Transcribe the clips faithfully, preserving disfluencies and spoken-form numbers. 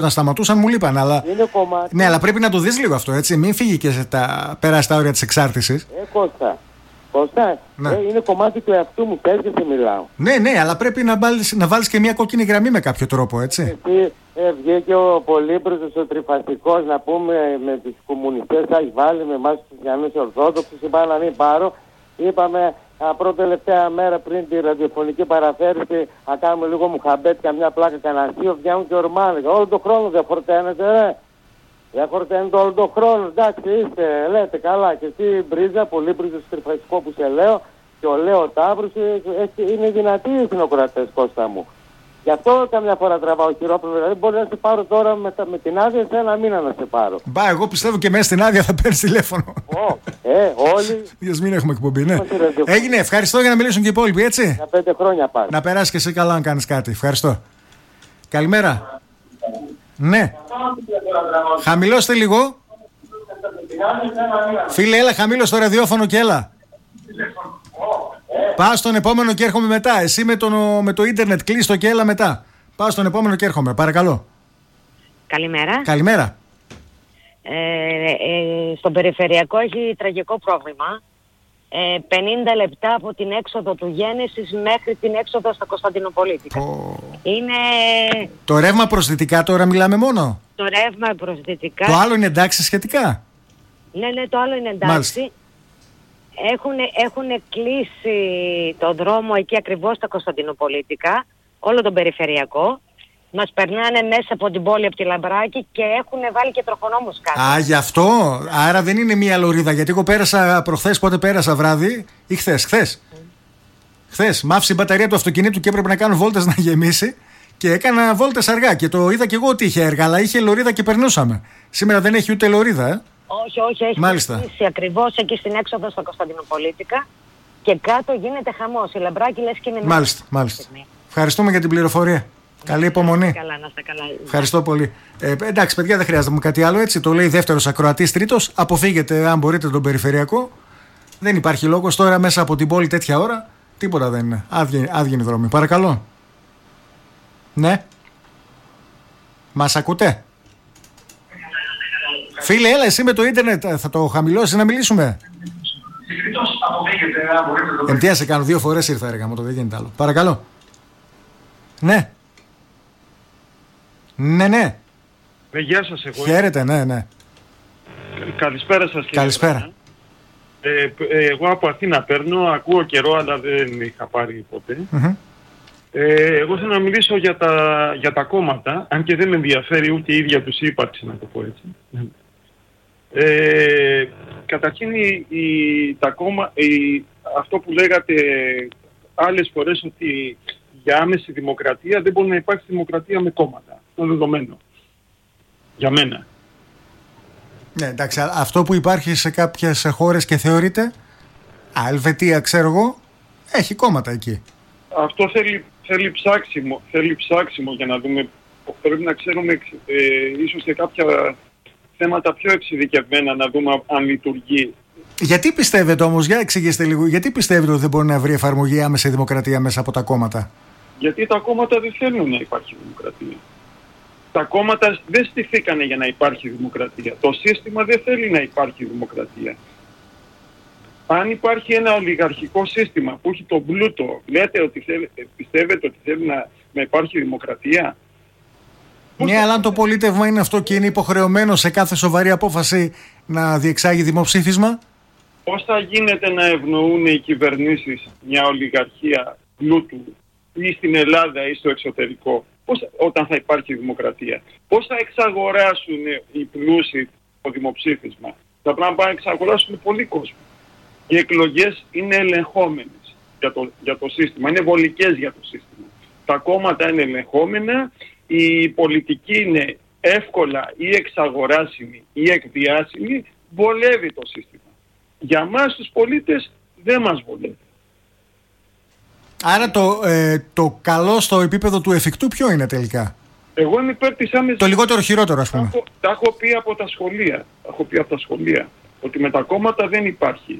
να σταματούσαν, μου λείπαν. Αλλά... Είναι κομμάτι. Ναι, αλλά πρέπει να το δεις λίγο αυτό, έτσι. Μην φύγει και σε τα... πέρα στα όρια της εξάρτησης. Ε, Κώστα. Κώστα, ναι. ε, είναι κομμάτι του εαυτού μου, πες και σε μιλάω. Ναι, ναι, αλλά πρέπει να βάλεις, να βάλεις και μια κόκκινη γραμμή με κάποιο τρόπο, έτσι. Εσύ, ε, βγήκε ο Πολύμπρος, ο τριφαστικός, να πούμε με τους κομμουνιστές, θα έχει βάλει με εμάς τους χριστιανούς Ορθόδοξους, είπα να μην πάρω. Είπαμε πρώτη τελευταία μέρα πριν τη ραδιοφωνική παραφέρηση να κάνουμε λίγο μουχαμπέτ, καμιά πλάκα, κανένα αστείο, βγαίνουν και ορμάνικα. Όλο τον χρόνο δεν χορταίνετε, ρε. Δεν χορταίνετε όλο τον χρόνο, εντάξει, είστε, λέτε καλά. Και εσύ Μπρίζα, Πολύμπρος, τριφαστικό που σε λέω, και ο Λέο Ταύρος, είναι δυνατοί οι εθνοκρατές, Κώστα μου. Γι' αυτό καμιά φορά τραβάω χειρόπλευρο. Δηλαδή μπορεί να σε πάρω τώρα με, με την άδεια σε ένα μήνα να σε πάρω. Μπα, εγώ πιστεύω και μέσα στην άδεια θα παίρνει τηλέφωνο. Oh, ε, όλοι. Για μην έχουμε εκπομπή, ναι. Έγινε, ευχαριστώ για να μιλήσουν και οι υπόλοιποι, έτσι. Για πέντε χρόνια πάλι. Να περάσει και εσύ καλά αν κάνει κάτι. Ευχαριστώ. Καλημέρα. Ναι. Χαμηλώστε λίγο. Φίλε, έλα, χαμήλωσε το ραδιόφωνο και έλα. Πάω στον επόμενο και έρχομαι μετά. Εσύ με το, με το ίντερνετ κλείστο και έλα μετά. Πάω στον επόμενο και έρχομαι. Παρακαλώ. Καλημέρα. Καλημέρα. Ε, ε, στον περιφερειακό έχει τραγικό πρόβλημα. Ε, πενήντα λεπτά από την έξοδο του Γέννησης μέχρι την έξοδο στα Κωνσταντινοπολίτικα. Oh. Είναι... Το ρεύμα προς δυτικά τώρα μιλάμε μόνο. Το ρεύμα προς δυτικά. Το άλλο είναι εντάξει σχετικά. Ναι, ναι, το άλλο είναι εντάξει. Έχουν, έχουν κλείσει το δρόμο εκεί ακριβώς στα Κωνσταντινοπολίτικα, όλο τον περιφερειακό. Μας περνάνε μέσα από την πόλη, από τη Λαμπράκη, και έχουν βάλει και τροχονόμους κάτω. Α, γι' αυτό. Άρα δεν είναι μία λωρίδα. Γιατί εγώ πέρασα προχθές, πότε πέρασα βράδυ, ή χθες, χθες. Mm. Χθες, μ' άφησε η μπαταρία του αυτοκινήτου και έπρεπε να κάνω βόλτες να γεμίσει. Και έκανα βόλτες αργά. Και το είδα και εγώ ότι είχε έργα, αλλά είχε λωρίδα και περνούσαμε. Σήμερα δεν έχει ούτε λωρίδα, ε. Όχι, όχι, έχει κλείσει ακριβώς εκεί στην έξοδο στα Κωνσταντινοπολίτικα και κάτω γίνεται χαμός. Η Λαμπράκη λες και είναι... Μάλιστα, μάλιστα. Ευχαριστούμε για την πληροφορία. Καλή υπομονή. Καλά, να είστε καλά. Ευχαριστώ πολύ. Ε, εντάξει, παιδιά, δεν χρειάζεται μου κάτι άλλο, έτσι. Το λέει δεύτερος ακροατής, τρίτος. Αποφύγετε, αν μπορείτε, τον περιφερειακό. Δεν υπάρχει λόγος τώρα μέσα από την πόλη τέτοια ώρα. Τίποτα δεν είναι. Άδειοι είναι δρόμοι. Παρακαλώ. Ναι. Μας ακούτε? Φίλε, έλα εσύ με το ίντερνετ, θα το χαμηλώσεις να μιλήσουμε. Εμπτία σε κάνω, δύο φορές ήρθα έργα μου, το δεν γίνεται άλλο. Παρακαλώ. Ναι. Ναι, ναι. Ε, γεια σας, εγώ. Χαίρετε, ναι, ναι. Καλησπέρα σας, κύριε. Καλησπέρα. Ε, ε, εγώ από Αθήνα παίρνω, ακούω καιρό, αλλά δεν είχα πάρει ποτέ. Mm-hmm. Ε, εγώ θέλω να μιλήσω για τα, για τα κόμματα, αν και δεν με ενδιαφέρει ούτε η ίδια τους ύπαρξη, να το πω έτσι. Ε, καταρχήν η, η, τα κόμμα, η, αυτό που λέγατε άλλες φορές, ότι για άμεση δημοκρατία δεν μπορεί να υπάρξει δημοκρατία με κόμματα. Το δεδομένο. Για μένα. Ναι, εντάξει, αυτό που υπάρχει σε κάποιες χώρες και θεωρείται, α, Ελβετία ξέρω εγώ, έχει κόμματα εκεί. Αυτό θέλει, θέλει, ψάξιμο, θέλει ψάξιμο για να δούμε. Πρέπει να ξέρουμε ε, ίσως και κάποια θέματα πιο εξειδικευμένα, να δούμε αν λειτουργεί. Γιατί πιστεύετε όμως, για εξηγήστε λίγο, γιατί πιστεύετε ότι δεν μπορεί να βρει εφαρμογή άμεση δημοκρατία μέσα από τα κόμματα? Γιατί τα κόμματα δεν θέλουν να υπάρχει δημοκρατία. Τα κόμματα δεν στηθήκανε για να υπάρχει δημοκρατία. Το σύστημα δεν θέλει να υπάρχει δημοκρατία. Αν υπάρχει ένα ολιγαρχικό σύστημα που έχει τον πλούτο, λέτε ότι θέλ, πιστεύετε ότι θέλει να, να υπάρχει δημοκρατία? Ναι, αλλά αν το πολίτευμα είναι αυτό και είναι υποχρεωμένο σε κάθε σοβαρή απόφαση να διεξάγει δημοψήφισμα. Πώς θα γίνεται να ευνοούν οι κυβερνήσεις μια ολιγαρχία πλούτου ή στην Ελλάδα ή στο εξωτερικό, πώς, όταν θα υπάρχει δημοκρατία? Πώς θα εξαγοράσουν οι πλούσιοι το δημοψήφισμα? Θα πρέπει να εξαγοράσουν πολύ κόσμο. Οι εκλογές είναι ελεγχόμενες για το, για το σύστημα, είναι βολικές για το σύστημα. Τα κόμματα είναι ελεγχόμενα, η πολιτική είναι εύκολα ή εξαγοράσιμη ή εκβιάσιμη, βολεύει το σύστημα. Για μας τους πολίτες δεν μας βολεύει. Άρα το, ε, το καλό στο επίπεδο του εφικτού ποιο είναι τελικά? Εγώ είμαι υπέρ της άμεσης... Το λιγότερο χειρότερο, ας πούμε. Τα έχω, τα έχω πει από τα σχολεία. Τα έχω πει από τα σχολεία. Ότι με τα κόμματα δεν υπάρχει.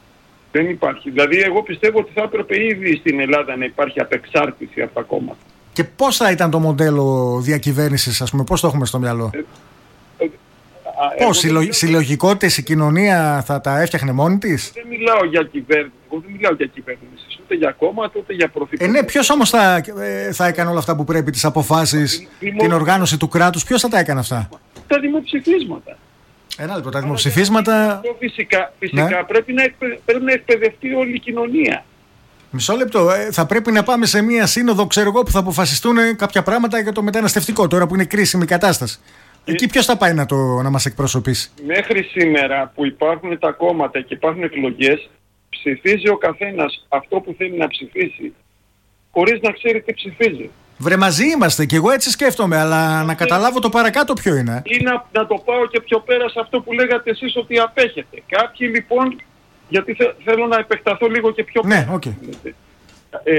Δεν υπάρχει. Δηλαδή εγώ πιστεύω ότι θα έπρεπε ήδη στην Ελλάδα να υπάρχει απεξάρτηση από τα κόμματα. Και πώς θα ήταν το μοντέλο διακυβέρνησης, ας πούμε, πώς το έχουμε στο μυαλό? Ε, ε, ε, πώς, συλλογ, συλλογικότητες η κοινωνία θα τα έφτιαχνε μόνη της? Δεν μιλάω για κυβέρνηση, εγώ δεν μιλάω για κυβέρνηση, ούτε για κόμματα, ούτε για πρωθυπουργό. Ε, ναι, ποιος όμως θα, ε, θα έκανε όλα αυτά που πρέπει, τις αποφάσεις, δημο... την οργάνωση του κράτους, ποιος θα τα έκανε αυτά? Τα δημοψηφίσματα. Ένα λεπτό, τα δημοψηφίσματα... Φυσικά, φυσικά ναι. πρέπει, να εκπαι... πρέπει να εκπαιδευτεί όλη η κοινωνία. Μισό λεπτό. Ε, θα πρέπει να πάμε σε μία σύνοδο, ξέρω εγώ, που θα αποφασιστούν κάποια πράγματα για το μεταναστευτικό, τώρα που είναι κρίσιμη κατάσταση. Και... Εκεί ποιος θα πάει να, το, να μας εκπροσωπήσει? Μέχρι σήμερα που υπάρχουν τα κόμματα και υπάρχουν εκλογές, ψηφίζει ο καθένας αυτό που θέλει να ψηφίσει, χωρίς να ξέρει τι ψηφίζει. Βρε, μαζί είμαστε και εγώ έτσι σκέφτομαι, αλλά ε, να καταλάβω το παρακάτω ποιο είναι. Ή να, να το πάω και πιο πέρα σε αυτό που λέγατε εσείς ότι απέχετε. Κάποιοι λοιπόν, γιατί θε, θέλω να επεκταθώ λίγο και πιο πέρα. Ναι, okay. ε,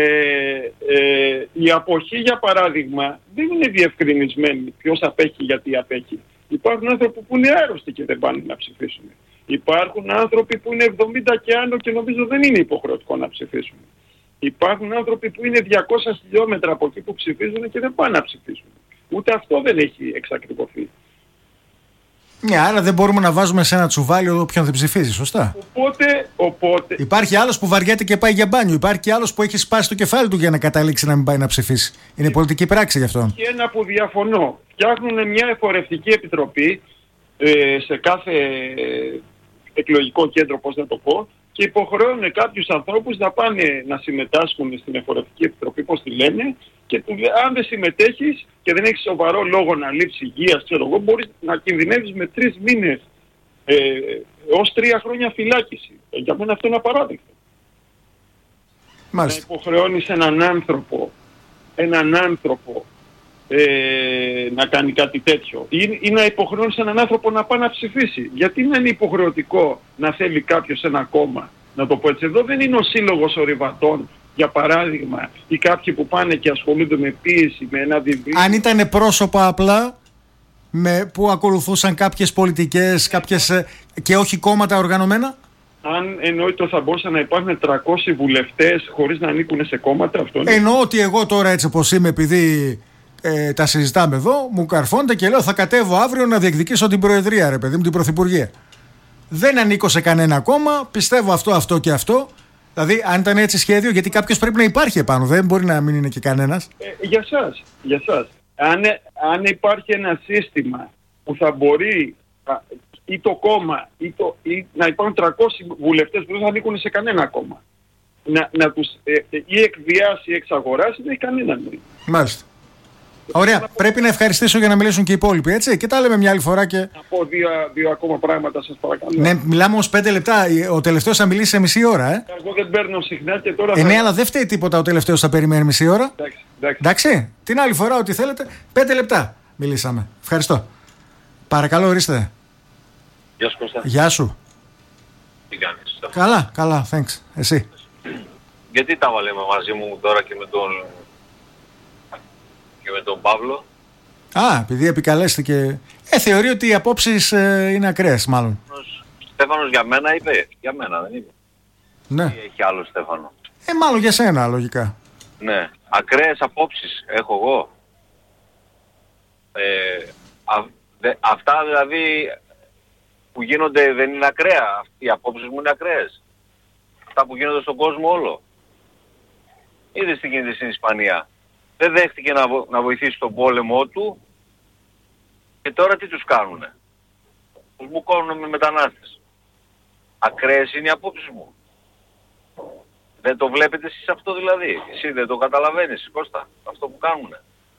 ε, η αποχή, για παράδειγμα, δεν είναι διευκρινισμένη ποιος απέχει, γιατί απέχει. Υπάρχουν άνθρωποι που είναι άρρωστοι και δεν πάνε να ψηφίσουν. Υπάρχουν άνθρωποι που είναι εβδομήντα και άνω και νομίζω δεν είναι υποχρεωτικό να ψηφίσουν. Υπάρχουν άνθρωποι που είναι διακόσια χιλιόμετρα από εκεί που ψηφίζουν και δεν πάνε να ψηφίσουν. Ούτε αυτό δεν έχει εξακριβωθεί. Ναι, άρα δεν μπορούμε να βάζουμε σε ένα τσουβάλι όποιον δεν ψηφίζει, σωστά. Οπότε, οπότε... Υπάρχει άλλος που βαριέται και πάει για μπάνιο. Υπάρχει και άλλος που έχει σπάσει το κεφάλι του για να καταλήξει να μην πάει να ψηφίσει. Είναι πολιτική πράξη γι' αυτό. Και ένα που διαφωνώ. Φτιάχνουν μια εφορευτική επιτροπή ε, σε κάθε ε, εκλογικό κέντρο, πώς να το πω, και υποχρεώνουν κάποιους ανθρώπους να πάνε να συμμετάσχουν στην εφορευτική επιτροπή, πώς τη λένε, και του λέει, αν δεν συμμετέχεις και δεν έχεις σοβαρό λόγο να λείψει υγείας, ξέρω εγώ, μπορείς να κινδυνεύεις με τρεις μήνες ε, ως τρία χρόνια φυλάκιση. Ε, για μένα αυτό είναι απαράδεκτο. Μάλιστα. Να υποχρεώνεις έναν άνθρωπο, έναν άνθρωπο ε, να κάνει κάτι τέτοιο. Ή, ή να υποχρεώνεις έναν άνθρωπο να πάει να ψηφίσει. Γιατί να είναι υποχρεωτικό να θέλει κάποιος ένα κόμμα? Να το πω έτσι. Εδώ δεν είναι ο σύλλογος ορειβατών, για παράδειγμα, ή κάποιοι που πάνε και ασχολούνται με ποίηση, με ένα βιβλίο. Αν ήταν πρόσωπα απλά με, που ακολουθούσαν κάποιες πολιτικές, κάποιες, και όχι κόμματα οργανωμένα. Αν εννοείται θα μπορούσαν να υπάρχουν τριακόσιοι βουλευτές χωρίς να ανήκουν σε κόμματα, αυτό είναι. Εννοώ ότι εγώ τώρα έτσι πως είμαι, επειδή ε, τα συζητάμε εδώ, μου καρφώνεται και λέω θα κατέβω αύριο να διεκδικήσω την Προεδρία, ρε παιδί μου, την Πρωθυπουργία. Δεν ανήκω σε κανένα κόμμα, πιστεύω αυτό, αυτό και αυτό. Δηλαδή, αν ήταν έτσι σχέδιο, γιατί κάποιος πρέπει να υπάρχει επάνω, δεν μπορεί να μην είναι και κανένας. Ε, για σας, για σας. Αν, αν υπάρχει ένα σύστημα που θα μπορεί ή το κόμμα ή, το, ή να υπάρχουν τριακόσιοι βουλευτές που δεν θα ανήκουν σε κανένα κόμμα, να, να τους ε, ε, ή εκβιάσει ή εξαγοράσει, δεν έχει κανένα νόημα. Μάλιστα. Ωραία. Να πρέπει να ευχαριστήσω για να μιλήσουν και οι υπόλοιποι, έτσι. Και τα λέμε μια άλλη φορά και. Να πω δύο, δύο ακόμα πράγματα, σας παρακαλώ. Ναι, μιλάμε όμως πέντε λεπτά. Ο τελευταίος θα μιλήσει σε μισή ώρα, ε. Εγώ δεν παίρνω συχνά και τώρα. Ε, θα... ναι, αλλά δεν φταίει τίποτα. Ο τελευταίος θα περιμένει μισή ώρα. Εντάξει, εντάξει. εντάξει. Την άλλη φορά, ό,τι θέλετε. Πέντε λεπτά μιλήσαμε. Ευχαριστώ. Παρακαλώ, ορίστε. Γεια σου, Κώστα. Γεια σου. Τι κάνεις? Καλά, καλά, thanks. Εσύ? Γιατί τα βάλαμε μαζί μου τώρα και με τον. Και με τον Παύλο. Α, επειδή επικαλέστηκε. Ε, θεωρεί ότι οι απόψεις ε, είναι ακραίες, μάλλον. Στέφανος για μένα είπε. Για μένα δεν είπε. Ναι. Ή έχει άλλο Στέφανο? Ε, μάλλον για σένα, λογικά. Ναι. Ακραίες απόψεις έχω εγώ. Ε, α, δε, αυτά δηλαδή που γίνονται δεν είναι ακραία. Οι απόψεις μου είναι ακραίες. Αυτά που γίνονται στον κόσμο όλο. Είδες τι γίνεται στην Ισπανία. Δεν δέχτηκε να, βο- να βοηθήσει τον πόλεμό του και τώρα τι τους κάνουνε? Τους μπουκώνουν με μετανάστες. Ακραίες είναι οι απόψεις μου. Δεν το βλέπετε εσείς αυτό δηλαδή? Εσύ δεν το καταλαβαίνεις, Κώστα, αυτό που κάνουνε?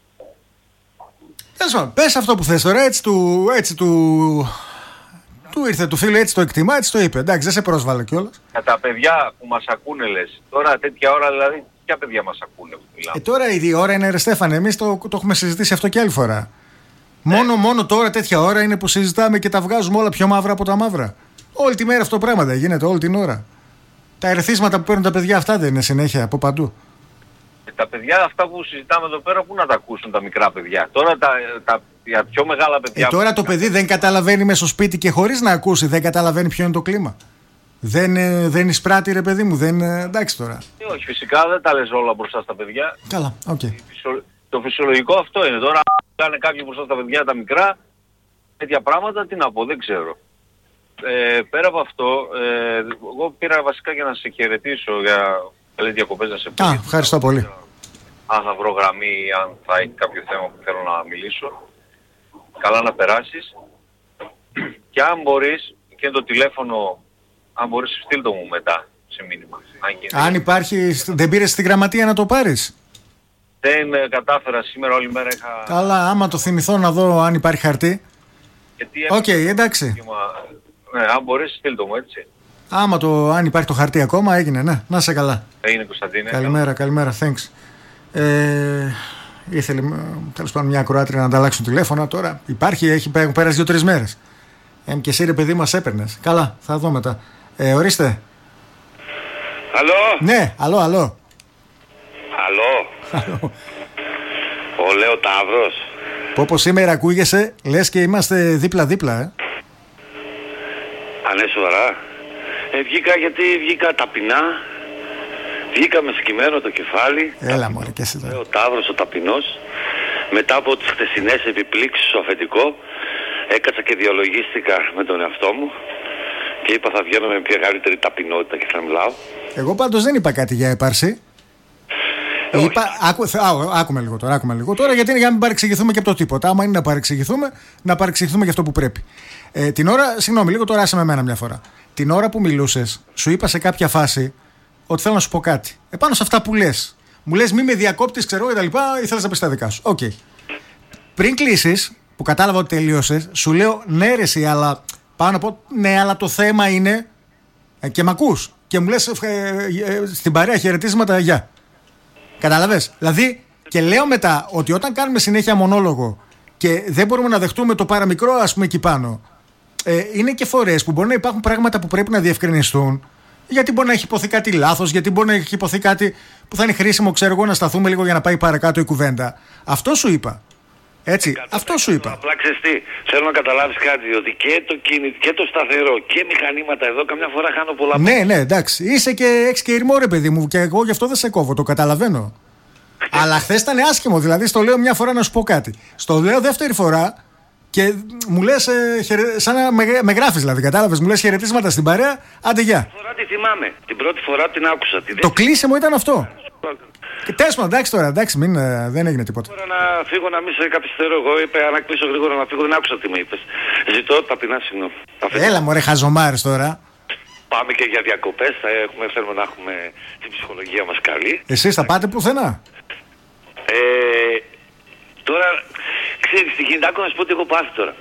Τέλος, πες αυτό που θες τώρα, έτσι του, έτσι του, του ήρθε του φίλου, έτσι το εκτιμά, έτσι το είπε. Εντάξει, δεν σε πρόσβαλε κιόλας. Για τα παιδιά που μας ακούνε λες, τώρα τέτοια ώρα δηλαδή, ποια παιδιά μας ακούνε που μιλάμε? Ε, τώρα η ώρα είναι, ρε Στέφανε, εμείς το, το έχουμε συζητήσει αυτό και άλλη φορά. Μόνο, μόνο τώρα τέτοια ώρα είναι που συζητάμε και τα βγάζουμε όλα πιο μαύρα από τα μαύρα. Όλη τη μέρα αυτό το πράγμα δεν γίνεται, όλη την ώρα. Τα ερεθίσματα που παίρνουν τα παιδιά αυτά δεν είναι συνέχεια από παντού. Ε, τα παιδιά αυτά που συζητάμε εδώ πέρα, πού να τα ακούσουν τα μικρά παιδιά? Τώρα τα, τα, τα πιο μεγάλα παιδιά... Ε, τώρα το παιδί δεν καταλαβαίνει μέσα στο σπίτι και χωρίς να ακούσει, δεν καταλαβαίνει ποιο είναι το κλίμα. Δεν, ε, δεν εισπράττει, ρε παιδί μου, δεν... Ε, εντάξει τώρα. Ε, όχι, φυσικά δεν τα λες όλα μπροστά στα παιδιά. Καλά, οκ. Okay. Το φυσιολογικό αυτό είναι. Τώρα, αν κάνει κάποιοι μπροστά στα παιδιά τα μικρά, τέτοια πράγματα, τι να πω, δεν ξέρω. Ε, πέρα από αυτό, ε, εγώ πήρα βασικά για να σε χαιρετήσω για καλές διακοπές να σε πω. Α, ευχαριστώ πολύ. Αν θα βρω γραμμή ή αν θα έχει κάποιο θέμα που θέλω να μιλήσω. Καλά να περάσεις. Και αν μπορείς, και το τηλέφωνο, αν μπορείς στείλ το μου μετά σε μήνυμα. Αν, αν υπάρχει, δεν πήρες στη γραμματεία να το πάρεις? Δεν ε, κατάφερα σήμερα, όλη μέρα είχα... Καλά, άμα το θυμηθώ να δω αν υπάρχει χαρτί. Οκ, okay, εντάξει. Ναι, αν μπορείς στείλ το μου, έτσι. Άμα το, αν υπάρχει το χαρτί ακόμα, έγινε, ναι. Να είσαι καλά. Έγινε, Κωνσταντίνε. Καλημέρα, καλημέρα, thanks. Ε, ήθελε τέλος πάντων μια ακροάτρια να ανταλλάξουν τηλέφωνα. Τώρα υπάρχει, έχει πέρασει δύο-τρεις μέρες. Ε, και εσύ ρε παιδί μας έπαιρνες. Καλά, θα δω μετά. Ε, ορίστε. Αλλό. Ναι, αλλό, αλλό. Αλλό. Ο Λέο Ταύρος. Πω πω σήμερα ακούγεσαι, λες και είμαστε δίπλα-δίπλα, ε. Αν είναι σοβαρά. Ε, βγήκα γιατί βγήκα ταπεινά. Βγήκα με σκυμμένο το κεφάλι. Έλα μωρέ και εσύ τώρα. Ο Ταύρος ο ταπεινός. Μετά από τις χτεσινές επιπλήξεις στο αφεντικό, έκατσα και διαλογίστηκα με τον εαυτό μου και είπα θα βγαίνω με μια καλύτερη ταπεινότητα και θα μιλάω. Εγώ πάντως δεν είπα κάτι για έπαρση. Ε, είπα, άκου, α, άκουμε λίγο τώρα, άκουμε λίγο τώρα, γιατί είναι για να μην παρεξηγηθούμε και από το τίποτα. Άμα είναι να παρεξηγηθούμε, να παρεξηγηθούμε για αυτό που πρέπει. Ε, την ώρα, συγγνώμη, λίγο τώρα άσε με εμένα μια φορά. Την ώρα που μιλούσες, σου είπα σε κάποια φάση ότι θέλω να σου πω κάτι. Επάνω σε αυτά που λες. Μου λες μη με διακόπτεις, ξέρω και τα λοιπά, ή θέλεις να πεις τα δικά σου. Οκ. Okay. Πριν κλείσεις, που κατάλαβα ότι τελείωσες, σου λέω ναι, ρε, εσύ, αλλά πάω να πω ναι, αλλά το θέμα είναι. Ε, και μ' ακούς. Και μου λες ε, ε, ε, στην παρέα χαιρετίσματα, γεια. Κατάλαβες. Δηλαδή, και λέω μετά ότι όταν κάνουμε συνέχεια μονόλογο και δεν μπορούμε να δεχτούμε το παραμικρό, ας πούμε, εκεί πάνω, ε, είναι και φορές που μπορεί να υπάρχουν πράγματα που πρέπει να διευκρινιστούν. Γιατί μπορεί να έχει υποθεί κάτι λάθος, γιατί μπορεί να έχει υποθεί κάτι που θα είναι χρήσιμο, ξέρω εγώ, να σταθούμε λίγο για να πάει παρακάτω η κουβέντα. Αυτό σου είπα. Έτσι, Κατά αυτό σου είπα. Απλά ξέρεις τι, θέλω να καταλάβεις κάτι, ότι και το κίνητο και το σταθερό και μηχανήματα εδώ καμιά φορά χάνω πολλά. Ναι, ναι, εντάξει. Είσαι και έχεις και ηρμό, ρε παιδί μου, και εγώ γι' αυτό δεν σε κόβω, το καταλαβαίνω. Αλλά χθες ήταν άσχημο, δηλαδή στο λέω μια φορά να σου πω κάτι. Στο λέω δεύτερη φορά και μου λες, ε, χαιρε... σαν να με, με γράφεις δηλαδή, κατάλαβες, μου λες χαιρετίσματα στην παρέα, άντε γεια. Την φορά τη θυμάμαι, την πρώτη φορά την άκουσα. Τη το κλείσιμο ήταν αυτό. Τέλος πάντων, εντάξει τώρα, εντάξει, μην, ε, δεν έγινε τίποτα. Τώρα να φύγω να μην σε καθυστερώ. Εγώ είπα να κλείσω γρήγορα να φύγω, δεν άκουσα τι με είπες. Ζητώ ταπεινά συγγνώμη. Έλα μωρέ χαζομάρες τώρα. Πάμε και για διακοπές, θα έχουμε, θέλουμε να έχουμε την ψυχολογία μας καλή. Εσείς θα πάτε πουθενά? Ε, τώρα, ξέρεις τι γίνεται, άκου να σου πω ότι έχω πάθει τώρα.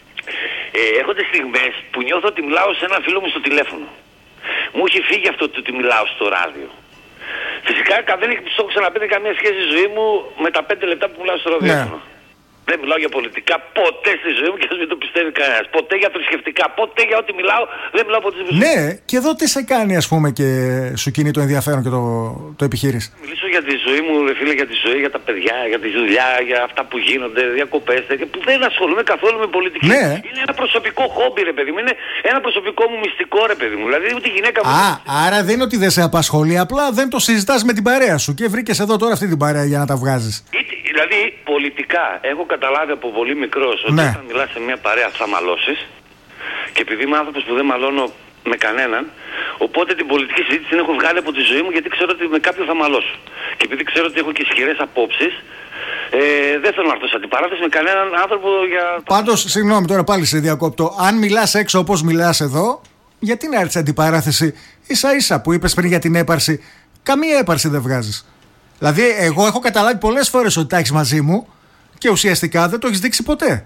Ε, έρχονται στιγμές που νιώθω ότι μιλάω σε έναν φίλο μου στο τηλέφωνο. Μου έχει φύγει αυτό το ότι μιλάω στο ράδιο. Φυσικά δεν έχει το ξαναπεί καμία σχέση στη ζωή μου με τα πέντε λεπτά που μιλάω στο ραδιόφωνο. Ναι. Δεν μιλάω για πολιτικά ποτέ στη ζωή μου και ας μην το πιστεύει κανένας. Ποτέ για θρησκευτικά, ποτέ για ό,τι μιλάω, δεν μιλάω ποτέ στη ζωή μου. Ναι, και εδώ τι σε κάνει, ας πούμε, και σου κινεί το ενδιαφέρον και το, το επιχείρηση. Μιλήσω για τη ζωή μου, ρε φίλε, για τη ζωή, για τα παιδιά, για τη δουλειά, για αυτά που γίνονται, διακοπές, που δεν ασχολούμαι καθόλου με πολιτική. Ναι. Είναι ένα προσωπικό χόμπι, ρε παιδί μου. Είναι ένα προσωπικό μου μυστικό, ρε παιδί μου. Δηλαδή ούτε η γυναίκα μου. Α, άρα δεν είναι ότι δεν σε απασχολεί, απλά δεν το συζητάς με την παρέα σου και βρήκες εδώ τώρα αυτή την παρέα για να τα βγάζεις. Δηλαδή, πολιτικά, έχω καταλάβει από πολύ μικρός ότι ναι. όταν μιλάς σε μια παρέα θα μαλώσεις και επειδή είμαι άνθρωπος που δεν μαλώνω με κανέναν, οπότε την πολιτική συζήτηση την έχω βγάλει από τη ζωή μου γιατί ξέρω ότι με κάποιον θα μαλώσω. Και επειδή ξέρω ότι έχω και ισχυρές απόψεις, ε, δεν θέλω να έρθω σε αντιπαράθεση με κανέναν άνθρωπο για... Πάντως, συγγνώμη τώρα πάλι σε διακόπτω, αν μιλάς έξω όπως μιλάς εδώ, γιατί να έρθεις αντιπαράθεση ίσα ίσα που είπες πριν για την έπαρση, καμία έπαρση δεν βγάζεις. Δηλαδή, εγώ έχω καταλάβει πολλές φορές ότι τα έχεις μαζί μου και ουσιαστικά δεν το έχεις δείξει ποτέ.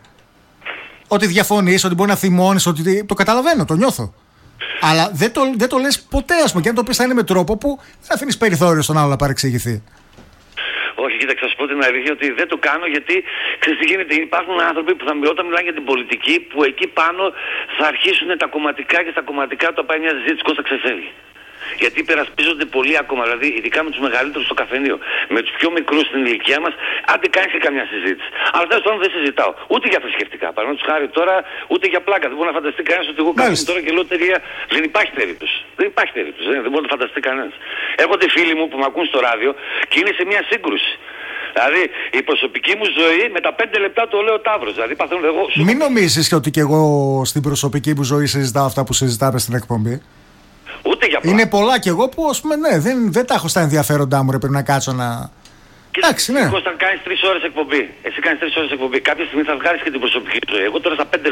Ότι διαφωνείς, ότι μπορεί να θυμώνεις, ότι το καταλαβαίνω, το νιώθω. Αλλά δεν το, δεν το λες ποτέ, ας πούμε, και αν το πεις θα είναι με τρόπο που δεν αφήνεις περιθώριο στον άλλο να παρεξηγηθεί. Όχι, κοίταξε, θα σου πω την αλήθεια ότι δεν το κάνω γιατί ξέρεις τι γίνεται. Υπάρχουν άνθρωποι που θα μιλώ όταν μιλάνε για την πολιτική που εκεί πάνω θα αρχίσουν τα κομματικά και στα κομματικά το πάει μια συζήτηση Κώστα ξεφεύγει. Γιατί υπερασπίζονται πολύ ακόμα, δηλαδή ειδικά με τους μεγαλύτερους στο καφενείο, με τους πιο μικρούς στην ηλικία μας, άντε κάνεις και καμιά συζήτηση. Αλλά τέλος πάντων δεν συζητάω ούτε για θρησκευτικά. Παραδείγματος χάρη τώρα, ούτε για πλάκα. Δεν μπορεί να φανταστεί κανένας ότι εγώ κάνω τώρα και λέω τελεία. Δεν υπάρχει περίπτωση. Δεν υπάρχει περίπτωση. Δεν, δεν μπορεί να φανταστεί κανένας. Έρχονται φίλοι μου που με ακούν στο ράδιο και είναι σε μια σύγκρουση Δηλαδή η προσωπική μου ζωή με τα πέντε λεπτά το λέω Ταύρος. Δηλαδή παθαίνω εγώ. Μην νομίζεις ότι και εγώ στην προσωπική μου ζωή συζητάω αυτά που συζητάμε στην εκπομπή. Ούτε για Είναι πολλά κι εγώ που, ας πούμε, ναι, δεν, δεν τα έχω στα ενδιαφέροντά μου, ρε, πρέπει να κάτσω να. Εντάξει, ναι. Κώστα, κάνεις τρεις ώρες εκπομπή. Εσύ κάνεις τρεις ώρες εκπομπή. Κάποια στιγμή θα βγάλεις και την προσωπική ζωή. Εγώ τώρα στα πέντε